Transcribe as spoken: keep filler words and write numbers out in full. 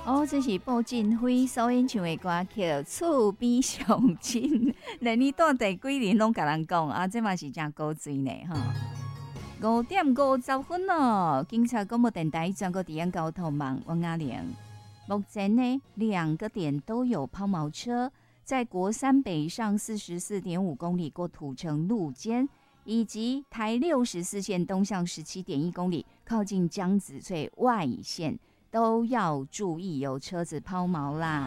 哦，这是布振辉所演唱的歌曲《厝边上亲》，连你住第几年拢甲人讲啊，这嘛是真古锥呢哈。五点五十分哦，警察广播电台全国治安交通网王阿玲。目前呢，两个点都有抛锚车，在国三北上四十四点五公里过土城路间，以及台六十四线东向十七点一公里，靠近江子翠外线。都要注意有车子抛锚啦。